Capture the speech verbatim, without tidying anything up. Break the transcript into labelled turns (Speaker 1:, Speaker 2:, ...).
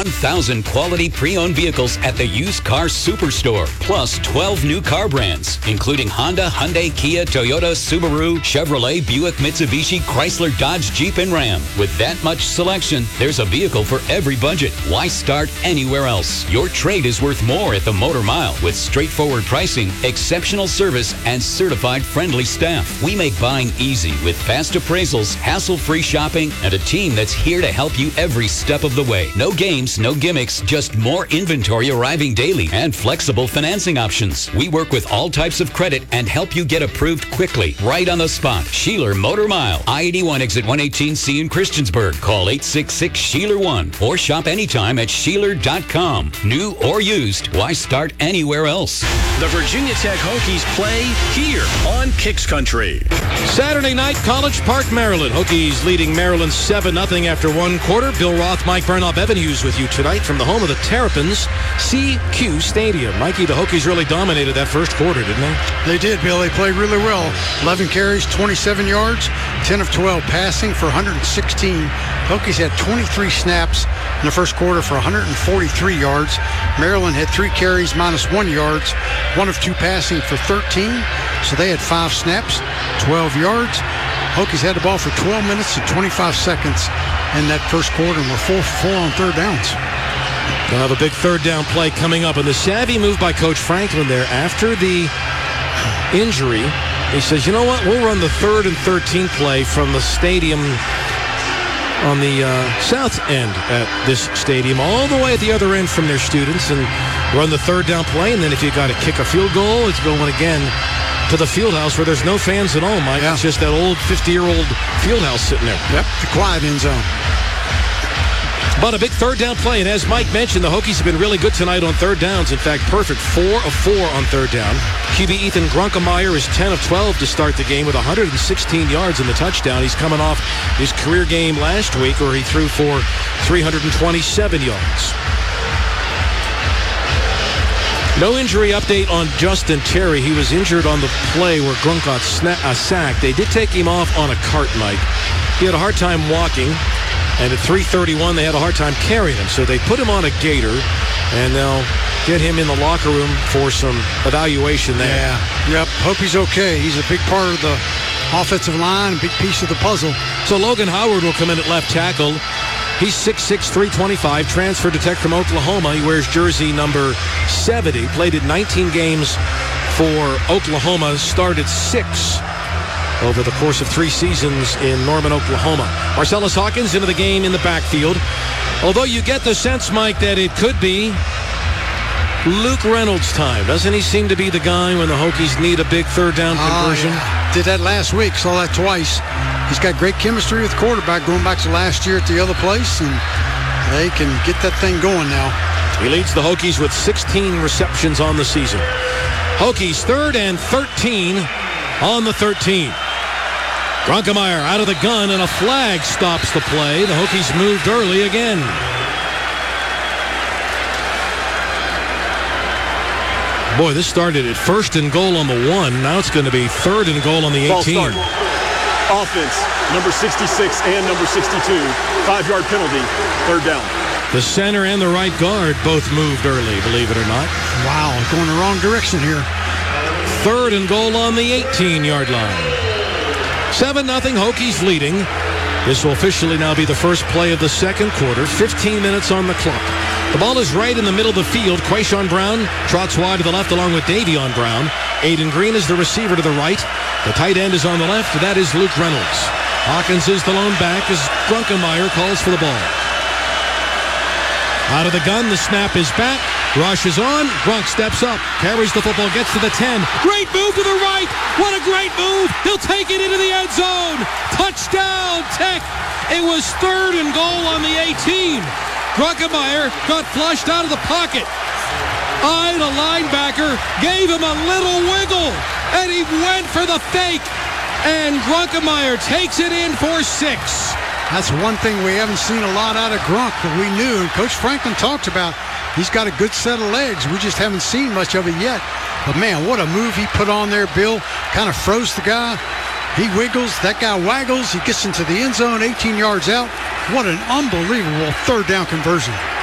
Speaker 1: one thousand quality pre-owned vehicles at the Used Car Superstore, plus twelve new car brands, including Honda, Hyundai, Kia, Toyota, Subaru, Chevrolet, Buick, Mitsubishi, Chrysler, Dodge, Jeep, and Ram. With that much selection, there's a vehicle for every budget. Why start anywhere else? Your trade is worth more at the Motor Mile with straightforward pricing, exceptional service, and certified friendly staff. We make buying easy with fast appraisals, hassle-free shopping, and a team that's here to help you every step of the way. No games, no gimmicks, just more inventory arriving daily and flexible financing options. We work with all types of credit and help you get approved quickly, right on the spot. Sheeler Motor Mile, I eighty-one exit one eighteen C in Christiansburg. Call eight six six, S H E E L E R one or shop anytime at Sheeler dot com. New or used, why start anywhere else?
Speaker 2: The Virginia Tech Hokies play here on Kicks Country.
Speaker 3: Saturday night, College Park, Maryland. Hokies leading Maryland seven nothing after one quarter. Bill Roth, Mike Bernal, Evan Hughes with you tonight from the home of the Terrapins, C Q Stadium. Mikey, the Hokies really dominated that first quarter, didn't they?
Speaker 4: They did, Bill. They played really well. eleven carries, twenty-seven yards, ten of twelve passing for one hundred sixteen. Hokies had twenty-three snaps in the first quarter for one hundred forty-three yards. Maryland had three carries, minus one yards, one of two passing for thirteen. So they had five snaps, twelve yards. Hokies had the ball for twelve minutes and twenty-five seconds in that first quarter and were four for four on third downs.
Speaker 3: They'll have a big third down play coming up. And the savvy move by Coach Franklin there after the injury, he says, you know what, we'll run the third and thirteen play from the stadium on the uh, south end at this stadium, all the way at the other end from their students, and run the third down play. And then if you got to kick a field goal, it's going again to the field house where there's no fans at all, Mike. Yeah. It's just that old fifty-year-old field house sitting there.
Speaker 4: Yep, the quiet end zone.
Speaker 3: But a big third down play, and as Mike mentioned, the Hokies have been really good tonight on third downs. In fact, perfect, four of four on third down. Q B Ethan Grunkemeyer is ten of twelve to start the game with one hundred sixteen yards in the touchdown. He's coming off his career game last week where he threw for three hundred twenty-seven yards. No injury update on Justin Terry. He was injured on the play where Grunk got sna- uh, sacked. They did take him off on a cart, Mike. He had a hard time walking, and at three thirty-one, they had a hard time carrying him. So they put him on a gator, and they'll get him in the locker room for some evaluation there.
Speaker 4: Yeah, yep. Hope he's okay. He's a big part of the offensive line, a big piece of the puzzle.
Speaker 3: So Logan Howard will come in at left tackle. He's six six, three twenty-five, transferred to Tech from Oklahoma. He wears jersey number seventy, played in nineteen games for Oklahoma, started six over the course of three seasons in Norman, Oklahoma. Marcellus Hawkins into the game in the backfield. Although you get the sense, Mike, that it could be Luke Reynolds' time. Doesn't he seem to be the guy when the Hokies need a big third down conversion?
Speaker 4: Uh, yeah. Did that last week, saw that twice. He's got great chemistry with the quarterback going back to last year at the other place, and they can get that thing going now.
Speaker 3: He leads the Hokies with sixteen receptions on the season. Hokies third and thirteen on the thirteen. Grunkemeyer out of the gun, and a flag stops the play. The Hokies moved early again. Boy, this started at first and goal on the one. Now it's going to be third and goal on the eighteen.
Speaker 5: Offense, number sixty-six and number sixty-two. Five-yard penalty, third down.
Speaker 3: The center and the right guard both moved early, believe it or not.
Speaker 4: Wow, going the wrong direction here.
Speaker 3: Third and goal on the eighteen-yard line. seven nothing, Hokies leading. This will officially now be the first play of the second quarter. fifteen minutes on the clock. The ball is right in the middle of the field. Quayshawn Brown trots wide to the left along with Davion Brown. Aiden Green is the receiver to the right. The tight end is on the left. That is Luke Reynolds. Hawkins is the lone back as Grunkemeyer calls for the ball. Out of the gun, the snap is back. Rush is on. Grunk steps up, carries the football, gets to the ten. Great move to the right. What a great move. He'll take it into the end zone. Touchdown, Tech. It was third and goal on the eighteen. Grunkemeyer got flushed out of the pocket. Eyed a linebacker, gave him a little wiggle, and he went for the fake. And Grunkemeyer takes it in for six.
Speaker 4: That's one thing we haven't seen a lot out of Grunk that we knew, and Coach Franklin talked about. He's got a good set of legs. We just haven't seen much of it yet. But, man, what a move he put on there, Bill. Kind of froze the guy. He wiggles. That guy waggles. He gets into the end zone, eighteen yards out. What an unbelievable third down conversion.